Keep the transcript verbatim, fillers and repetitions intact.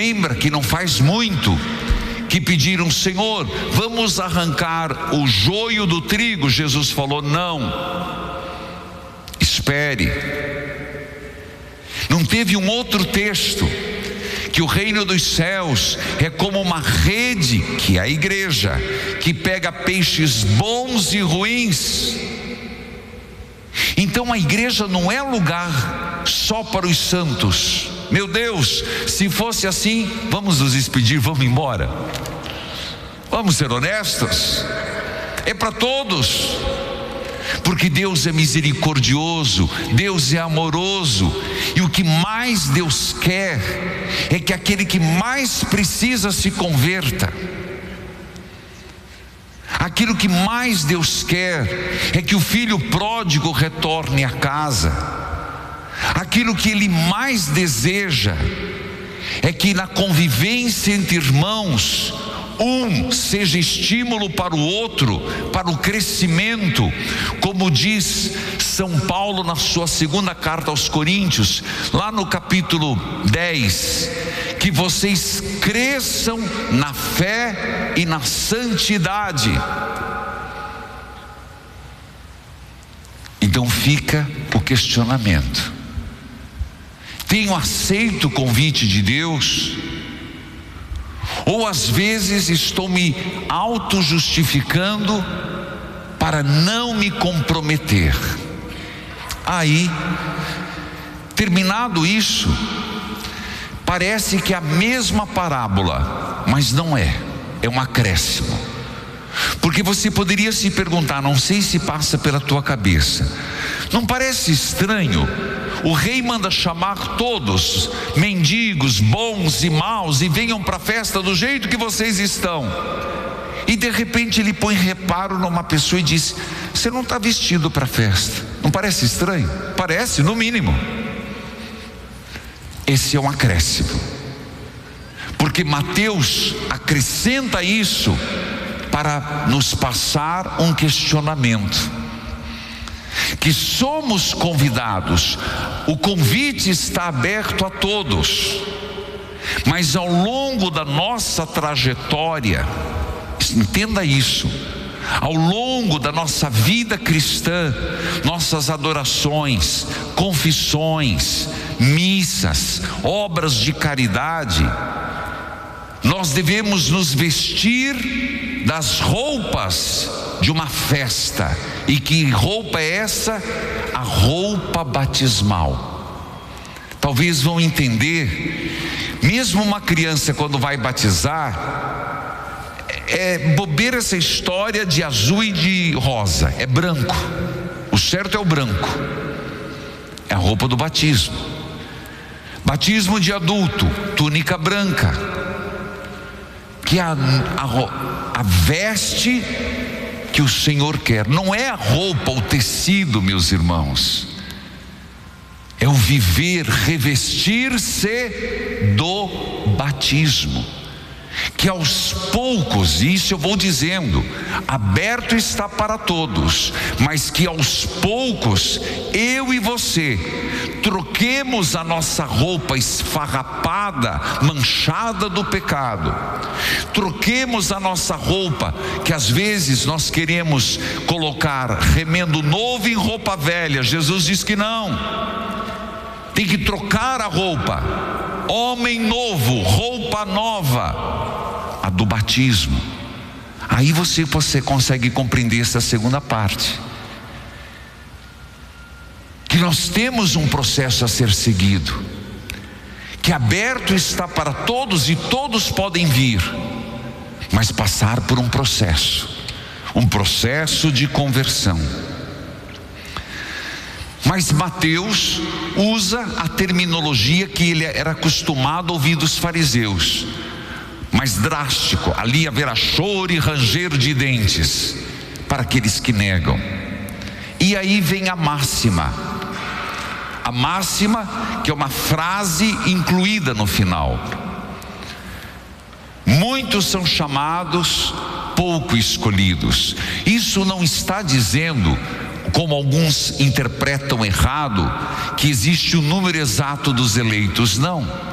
Lembra que não faz muito que pediram: Senhor, vamos arrancar o joio do trigo. Jesus falou: não, espere. Não teve um outro texto que o reino dos céus é como uma rede, que é a igreja, que pega peixes bons e ruins. Então a igreja não é lugar só para os santos. Meu Deus, se fosse assim, vamos nos despedir, vamos embora. Vamos ser honestos, é para todos, porque Deus é misericordioso, Deus é amoroso, e o que mais Deus quer é que aquele que mais precisa se converta. Aquilo que mais Deus quer é que o filho pródigo retorne à casa. Aquilo que Ele mais deseja é que na convivência entre irmãos, um seja estímulo para o outro, para o crescimento, como diz São Paulo na sua segunda carta aos Coríntios, lá no capítulo dez, que vocês cresçam na fé e na santidade. Então fica o questionamento: tenho aceito o convite de Deus? Ou às vezes estou me auto-justificando para não me comprometer? Aí, terminado isso, parece que é a mesma parábola, mas não é, é um acréscimo. Porque você poderia se perguntar, não sei se passa pela tua cabeça, não parece estranho? O rei manda chamar todos, mendigos, bons e maus, e venham para a festa do jeito que vocês estão. E de repente ele põe reparo numa pessoa e diz: você não está vestido para a festa. Não parece estranho? Parece, no mínimo. Esse é um acréscimo, porque Mateus acrescenta isso para nos passar um questionamento, que somos convidados. O convite está aberto a todos, mas ao longo da nossa trajetória, entenda isso, ao longo da nossa vida cristã, nossas adorações, confissões, missas, obras de caridade, nós devemos nos vestir das roupas de uma festa. E que roupa é essa? A roupa batismal. Talvez vão entender, mesmo uma criança quando vai batizar, é bobeira essa história de azul e de rosa, é branco. O certo é o branco, é a roupa do batismo. Batismo de adulto, túnica branca, que é a, a, a veste que o Senhor quer. Não é a roupa, o tecido, meus irmãos, é o viver, revestir-se do batismo, que aos poucos, e isso eu vou dizendo, aberto está para todos, mas que aos poucos eu e você troquemos a nossa roupa esfarrapada, manchada do pecado, troquemos a nossa roupa, que às vezes nós queremos colocar remendo novo em roupa velha. Jesus diz que não, tem que trocar a roupa, homem novo, roupa nova, a do batismo. Aí você, você consegue compreender essa segunda parte, que nós temos um processo a ser seguido, que aberto está para todos e todos podem vir, mas passar por um processo, um processo de conversão. Mas Mateus usa a terminologia que ele era acostumado a ouvir dos fariseus, mais drástico: ali haverá choro e ranger de dentes para aqueles que negam. E aí vem a máxima, a máxima que é uma frase incluída no final: muitos são chamados, pouco escolhidos. Isso não está dizendo, como alguns interpretam errado, que existe o número exato dos eleitos. Não,